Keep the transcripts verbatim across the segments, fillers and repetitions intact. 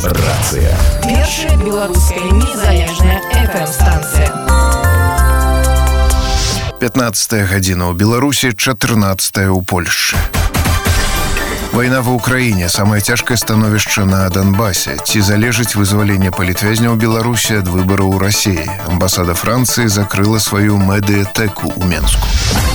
Радыё-рацыя. Першая беларуская незалежная эф эм-станцыя. пятнадцатая гадзіна ў Беларусі, чатырнаццатая ў Польшчы. Вайна ва ўкраіне, самае цяжкае становішча на Донбасе. Ці залежыць вызваленне палітвязняў Беларусі ад выбараў у Расіі? Амбасада Францыі закрыла сваю медыятэку ў Менску.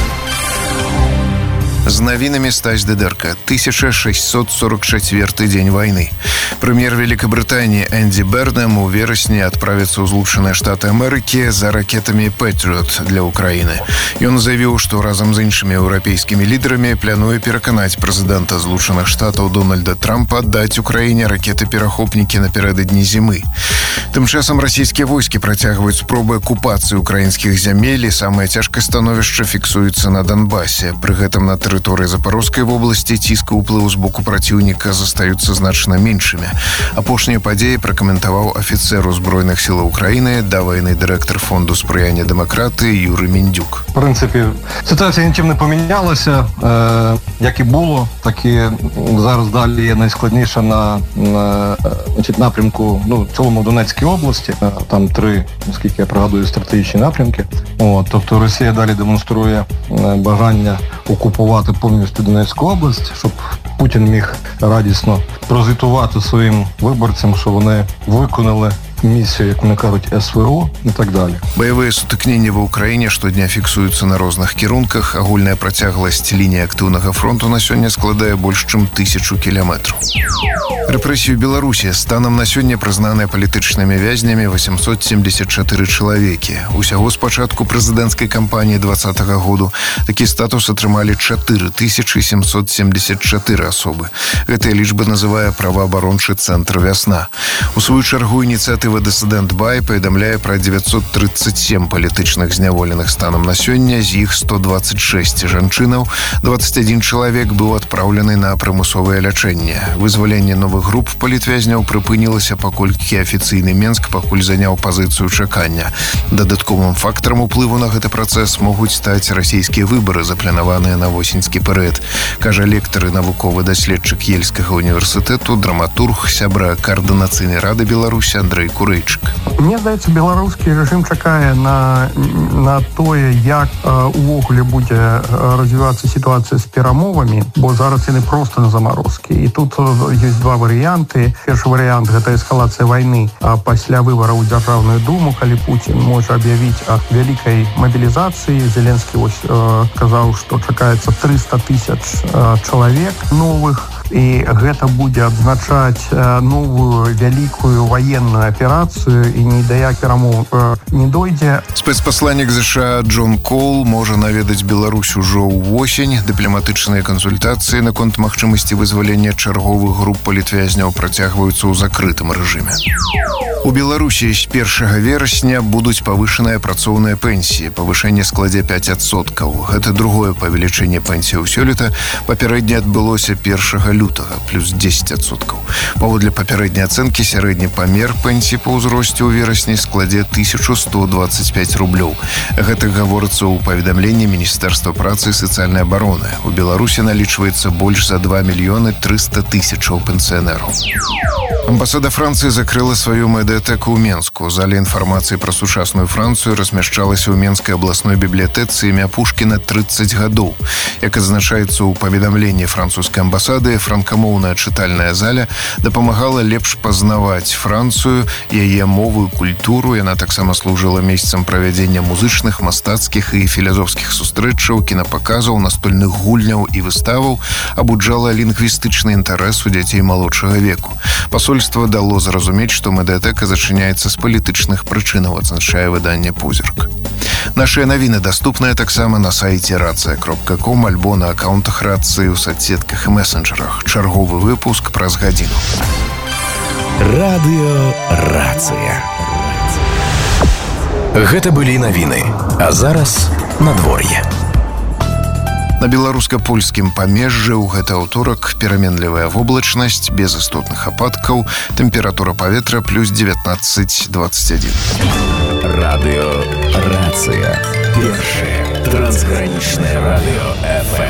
З навінамі Стась Дедерка. тысяча шестьсот сорок четвёрты дзень вайны. Прэм'ер Великабрытаніі Энді Бернэм у верасні адправіцца ў Злучаныя Штаты Амерыкі за ракетамі «Пэтрыот» для Украіны. Ён заявіў, што разам з іншымі еўрапейскімі лідарамі плануе пераканаць прэзідэнта Злучаных Штатаў Дональда Трампа даць Украіне ракеты-перахопнікі напярэдадні зімы. Тым часам расійскія войскі працягваюць спробы акупацыі украінскіх зямель, і самае цяжкае становішча фіксуецца на Донбасе. Пры гэтым на тэрыторыі Запарожскай вобласці ціска ўплыву з боку праціўніка застаюцца значна меншымі. Апошнія падзеі пракаментаваў афіцэр узброеных сілаў Украіны, да вайны дырэктар фонду спрыяння дэмакратыі Юрый Міндюк. В принципі, ситуація нічим не помінялася. Е, як і було, так і зараз далі є найскладніше на, на значить, напрямку, ну, в цілому в Донецькій області. Там три, наскільки я пригадую, стратегічні напрямки. От, тобто Росія далі демонструє бажання окупувати повністю Донецьку область, щоб Путін міг радісно прозвітувати своїм виборцям, що вони виконали місію, як вони кажуть, ес ве о і так далі. Баявыя сутыкненні ва ўкраіне штодня фіксуюцца на розных кірунках. Агульная працягласць лініі актыўнага фронту на сёння складае больш чым тысячу кіламетраў. Рэпрэсію Беларусі станам на сёння прызнаныя палітычнымі вязнямі восемьсот семьдесят четыре чалавекі. Усяго з пачатку прэзідэнцкай кампаніі двадцатага году такі статус атрымалі чатыры тысячы семьсот семьдесят четыре асобы. Гэтая лічба называе праваабарончы цэнтр «Вясна». У сваю чаргу ініцыятыва «Дысідэнт Бай» паведамляе пра девятьсот тридцать семь палітычных зняволеных станам на сёння, з іх сто двадцать шесть жанчынаў, двадцать один чалавек быў адпраўлены на прымусовае лячэнне. Вызваленне новых груп палітвязняў прыпынілася, паколькі афіцыйны Менск пакуль заняў пазіцыю чакання. Дадатковым фактарам уплыву на гэты працэс могуць стаць расійскія выбары, запланаваныя на восеньскі перыяд, кажа лектар і навуковы даследчык Ельскага універсітэту, драматург, сябра Каардынацыйнай рады Беларусі Андрэй Курэйчык. Мне здаецца, беларускі рэжым чакае на, на тое, як э, увогуле будзе развівацца сітуацыя з перамовамі, бо зараз яны проста на замарозкі. І тут ёсць два варыянты. Першы варыянт – гэта эскалацыя вайны а пасля выбараў у Дзяржаўную думу, калі Пуцін можа аб'явіць о вялікай мабілізацыі. Зеленскі вось э, казаў, што чакаецца триста тысяч э, чалавек новых. І гэта будзе адзначаць новую вялікую ваенную аперацыю, і ні да як перамоў не дойдзе. Спецпасланнік ЗША Джон Коул можа наведаць Беларусь ужо ўвосень. Дыпламатычныя кансультацыі наконт магчымасці вызвалення чарговых груп палітвязняў працягваюцца ў закрытым рэжыме. У Беларусі з першага верасня будуць павышаныя працоўныя пенсіі. Павышэнне складзе пять адсоткаў. Гэта другое павелічэнне пенсіяў сёлета. Папярэдне адбылося першага лютага, плюс десять адсоткаў. Паводле папярэдняй ацэнкі, сярэдні памер пенсіі па ўзросце ў верасні складзе тысячу сто двадцать пять рублёў. Гэта гаворыцца ў паведамленні Міністэрства працы і сацыяльнай абароны. У Беларусі налічваецца больш за два мільёны трыста тысячаў пенсіянераў. Амбасада Францыі закрыла сваю медыятэку ў Менску. Залі інфармацыі пра сучасную Францыю размяшчалася ў Менскай абласной бібліятэцы імя Пушкіна тридцать гадоў. Як адзначаецца ў паведамленні французскай амбасады, франкамоўная чытальная заля дапамагала лепш пазнаваць Францыю, яе мову і культуру. Яна таксама служыла месцам правядзення музычных, мастацкіх і філазофскіх сустрэчаў, кінапаказаў, настольных гульняў і выставаў, абуджала лінгвістычны інтарэс у дзяцей малодшага веку. Пасольства дало зразумець, што медыятэка зачыняецца з палітычных прычынаў, адзначае выданне «Позірк». Нашыя навіны даступныя таксама на сайце рацыя кропка ком альбо на аккаунтах рацыі ў соцсетках і месенджерах. Чарговы выпуск праз гадзіну. Радыё-рацыя. Гэта былі навіны. А зараз надвор'е. На беларуска-польскім памежжы ў гэты аўторак пераменлівая воблачнасць, без істотных ападкаў, тэмпература паветра плюс девятнадцать двадцать один. Радыё-рацыя. Першае трансгранічнае радыё эф эм.